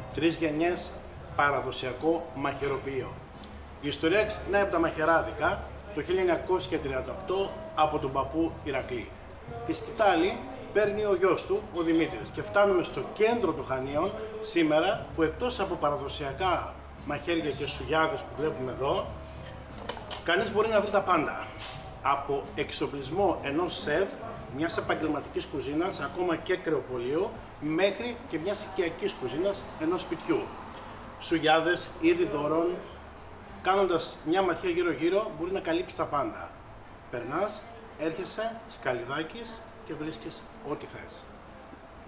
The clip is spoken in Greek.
3 γενιές παραδοσιακό μαχαιροποιείο. Η ιστορία ξεκινάει από τα μαχαιράδικα το 1938 από τον παππού Ηρακλή. Τη σκητάλη παίρνει ο γιος του, ο Δημήτρης, και φτάνουμε στο κέντρο των Χανίων σήμερα, που εκτός από παραδοσιακά μαχαίρια και σουγιάδες που βλέπουμε εδώ, κανείς μπορεί να βρει τα πάντα. Από εξοπλισμό ενός σεφ, μιας επαγγελματικής κουζίνας, ακόμα και κρεοπολείο, μέχρι και μιας οικιακής κουζίνας ενός σπιτιού. Σουγιάδες, είδη δώρων, κάνοντας μια ματιά γύρω-γύρω μπορεί να καλύψει τα πάντα. Περνάς, έρχεσαι, σκαλιδάκεις και βρίσκεις ό,τι θες.